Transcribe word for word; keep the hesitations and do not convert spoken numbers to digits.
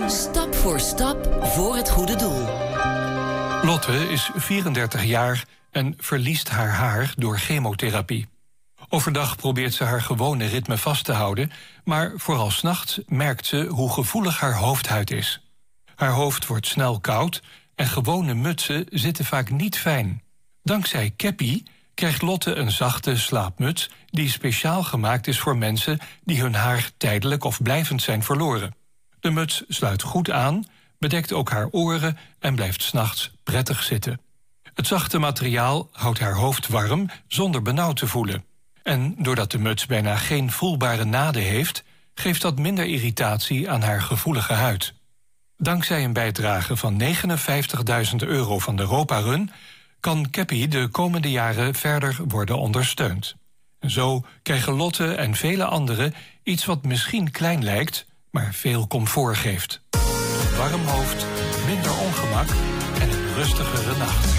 Stap voor stap voor het goede doel. Lotte is vierendertig jaar en verliest haar haar door chemotherapie. Overdag probeert ze haar gewone ritme vast te houden, maar vooral 's nachts merkt ze hoe gevoelig haar hoofdhuid is. Haar hoofd wordt snel koud en gewone mutsen zitten vaak niet fijn. Dankzij Keppie krijgt Lotte een zachte slaapmuts die speciaal gemaakt is voor mensen die hun haar tijdelijk of blijvend zijn verloren. De muts sluit goed aan, bedekt ook haar oren en blijft 's nachts prettig zitten. Het zachte materiaal houdt haar hoofd warm zonder benauwd te voelen. En doordat de muts bijna geen voelbare naden heeft, geeft dat minder irritatie aan haar gevoelige huid. Dankzij een bijdrage van negenenvijftigduizend euro van de Europa Run kan Keppie de komende jaren verder worden ondersteund. En zo krijgen Lotte en vele anderen iets wat misschien klein lijkt, maar veel comfort geeft. Een warm hoofd, minder ongemak en een rustigere nacht.